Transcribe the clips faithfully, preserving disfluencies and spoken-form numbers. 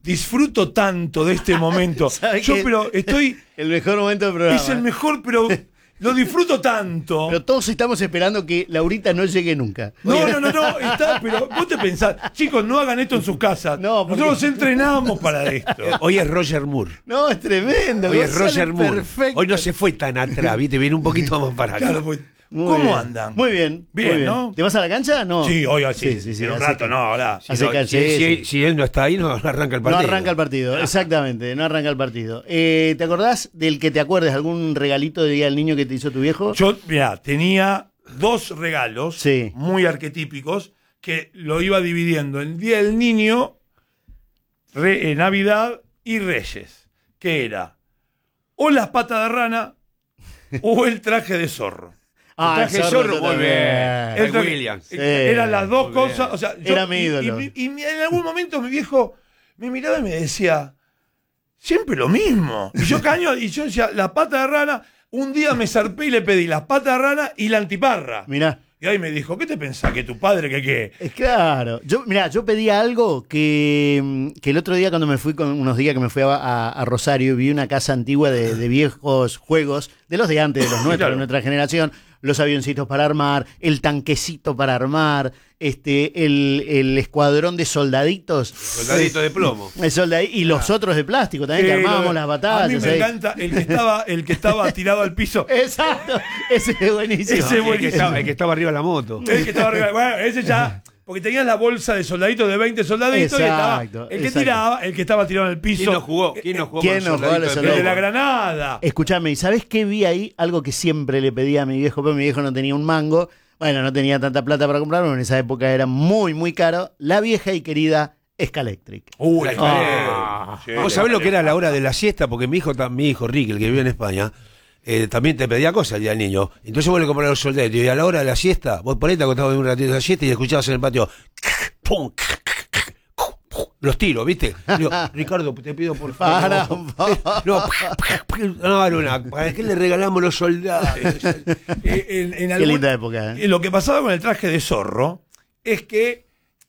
disfruto tanto de este momento. Yo, pero estoy... El mejor momento del programa. Es el mejor, pero lo disfruto tanto. Pero todos estamos esperando que Laurita no llegue nunca. No, no, no, no, está, pero vos te pensás, chicos, no hagan esto en sus casas. No, porque... Nosotros entrenamos para esto. Hoy es Roger Moore. No, es tremendo. Hoy es Roger Moore. Perfecto. Hoy no se fue tan atrás, ¿viste? Viene un poquito más para acá. Claro, pues, Muy ¿cómo bien. andan? Muy bien. Bien, muy bien. ¿no? ¿Te vas a la cancha? No. Sí, hoy sí, Sí, sí, sí, en un hace rato, can- no, ahora. Si, Hace no, cancha, si- sí, si- si él no está ahí, no, no arranca el No partido. arranca el partido, exactamente, no arranca el partido. Eh, ¿Te acordás del que te acuerdes, algún regalito de Día del Niño que te hizo tu viejo? Yo, mira, tenía dos regalos Sí. muy arquetípicos que lo iba dividiendo el Día del Niño, re- eh, Navidad y Reyes, que era o las patas de rana o el traje de zorro. Ah, traje de el zorro, yo muy también. bien. El traje- Williams. eh, Sí, eran las dos muy bien. cosas. O sea, yo- Era mi y- ídolo. Y, y- y en algún momento mi viejo me miraba y me decía, siempre lo mismo. Y yo caño, y yo decía, la pata de rana, un día me zarpé y le pedí las patas de rana y la antiparra. Mirá. Y ahí me dijo, ¿qué te pensás? ¿Que tu padre que qué? Es claro. Yo, mirá, yo pedía algo que, mm, que el otro día cuando me fui, con unos días que me fui a, a- a Rosario, vi una casa antigua de, de viejos juegos, de los de antes, de los nuestros, Claro. de nuestra generación, los avioncitos para armar, el tanquecito para armar, este, el, el escuadrón de soldaditos. Soldadito de plomo. El soldadi- y los otros de plástico también, que Eh, armábamos lo- las A batallas. mí me ahí. encanta el que estaba, el que estaba tirado al piso. Exacto, ese es buenísimo. Ese El que, buenísimo. estaba, el que estaba arriba de la moto. El que estaba arriba. Bueno, ese ya. Porque tenías la bolsa de soldaditos de veinte soldaditos y estaba Exacto, el que exacto. tiraba, el que estaba tirado en el piso. ¿Quién no jugó? ¿Quién no jugó ¿Quién con no jugó a los soldadito El de la plomo? granada. Escuchame, ¿y sabés qué vi ahí? Algo que siempre le pedía a mi viejo, pero mi viejo no tenía un mango. Bueno, no tenía tanta plata para comprarlo, en esa época era muy, muy caro. La vieja y querida Escaléctric. Uh, la Ah. sí, ¿Vos sabés lo que era la hora de la siesta? Porque mi hijo, ta- mi hijo Rick, el que vive en España, eh, también te pedía cosas el día del niño. Entonces vos le comprabas los soldados y a la hora de la siesta, vos ponete acostado un ratito de la siesta y escuchabas en el patio pum, los tiros, ¿viste? Digo, Ricardo, te pido por favor. Para, No, no, no, no, ¿para qué le regalamos los soldados? Eh, en- en Qué algún- linda época, ¿eh? eh, Lo que pasaba con el traje de zorro es que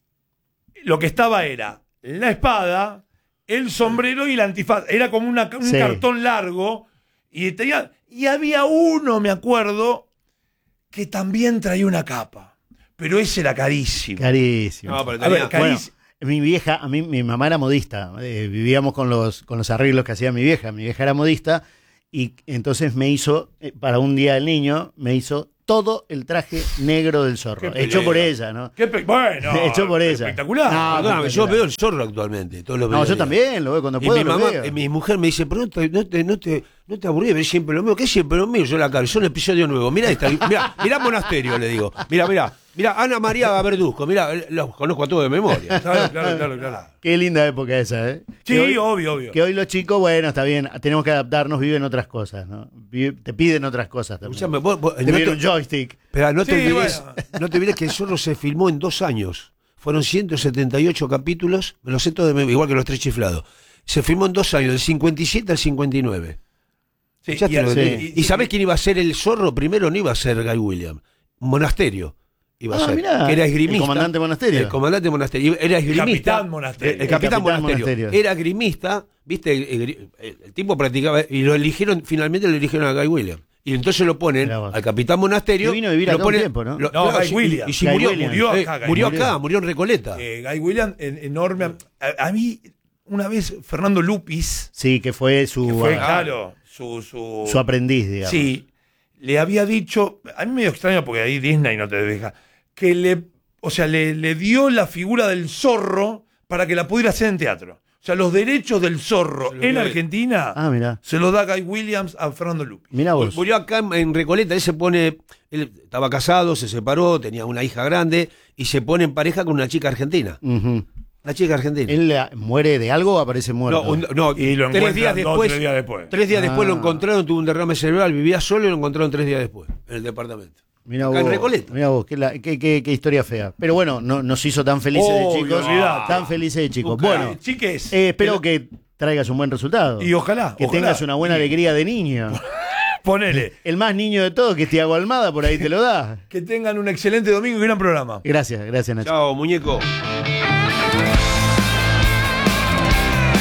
lo que estaba era la espada, el sombrero y la antifaz. Era como una, un Sí. cartón largo y tenía y había uno, me acuerdo, que también traía una capa. Pero ese era carísimo. Carísimo. No, pero A ver, tenía- carísimo. Bueno, mi vieja, a mí, mi mamá era modista, eh, vivíamos con los, con los arreglos que hacía mi vieja. Mi vieja era modista y entonces me hizo, eh, para un día del niño, me hizo todo el traje negro del zorro. Qué Hecho por pelea. ella, ¿no? Qué pe- bueno, Hecho por ella. espectacular. No, Perdóname, yo veo el zorro actualmente. Todos los No, yo mediodías. también, lo veo cuando Y puedo. mi, lo mamá, veo. eh, mi mujer me dice, pero no te, no te, no te, no te aburrí de ver siempre lo mío. ¿Qué es siempre lo mío? Yo la caro, son el episodio nuevo. Mira esta, mira, mira Monasterio, le digo. Mira, mira, mira, Ana María Verduzco, mira, los conozco a todos de memoria. Claro, claro, claro, claro. Qué linda época esa, ¿eh? Sí, Que hoy- obvio, obvio. Que hoy los chicos, bueno, está bien, tenemos que adaptarnos, viven otras cosas, ¿no? Vi- Te piden otras cosas también. Escuchame, vos- vos- te no piden te- un joystick. Pero no te, Sí, olvides, bueno. no te olvides que el zorro se filmó en dos años. Fueron ciento setenta y ocho capítulos, me lo sé todo de memoria, igual que los tres chiflados. Se filmó en dos años, del cincuenta y siete al cincuenta y nueve. Sí, ¿Escuchaste y- lo que te sí. digo? ¿Y sabés quién iba a ser el zorro? Primero no iba a ser Guy Williams. Monasterio iba a Ah, ser. mirá, que era esgrimista. el comandante Monasterio. El comandante Monasterio. Era esgrimista. Capitán Monasterio. El, el capitán, El capitán Monasterio. Monasterio. Era esgrimista, viste, el, el- el- el tipo practicaba, y lo eligieron, finalmente lo eligieron a Guy Williams. Y entonces lo ponen Mirá vos. al capitán Monasterio. Que vino a vivir lo acá un ponen- tiempo, ¿no? lo- No, Guy sí, Williams. Y, y sí Guy murió, Williams. murió, Eh, acá, Guy murió murió. acá, murió en Recoleta. Eh, Guy Williams, en- enorme. A, a mí, una vez, Fernando Lupis, Sí, que fue su, que fue, ah, claro, su, su, su aprendiz, digamos. Sí, le había dicho, a mí medio extraño porque ahí Disney no te deja, que le, o sea, le, le dio la figura del zorro para que la pudiera hacer en teatro. O sea, los derechos del zorro Se lo en dio él. Argentina Ah, mirá. se los da Guy Williams a Fernando Lupis. Mirá vos. Murió acá en, en Recoleta, él se pone, él estaba casado, se separó, tenía una hija grande y se pone en pareja con una chica argentina. Ujú. Una chica argentina. ¿Él eh, muere de algo o aparece muerto? No, un- no, Y lo tres encuentran días dos, después. tres días después. Tres días Ah. después lo encontraron, tuvo un derrame cerebral, vivía solo y lo encontraron tres días después, en el departamento. Mirá acá en vos, Recoleta. mirá vos, qué, la- qué- qué- qué historia fea. Pero bueno, no, nos hizo tan felices de Obvio, chicos. olvidate. Tan felices de chicos. Busca- Bueno, Eh, chiques, eh, espero el- que traigas un buen resultado. y ojalá. que ojalá. tengas una buena Y- alegría de niño. Ponele. El más niño de todos, que es Tiago Almada, por ahí te lo da. Que tengan un excelente domingo y gran programa. Gracias, gracias Nacho. Chao, muñeco.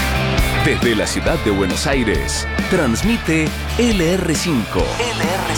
Desde la ciudad de Buenos Aires, transmite L R cinco. L R